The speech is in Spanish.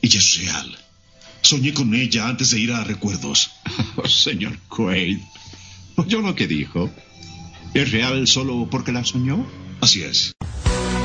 Ella es real. Soñé con ella antes de ir a Recuerdos. Oh, señor Quaid, ¿oyó lo que dijo? ¿Es real solo porque la soñó? Así es.